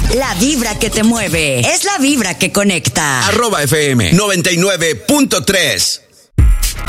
La vibra que te mueve es la vibra que conecta. @FM 99.3.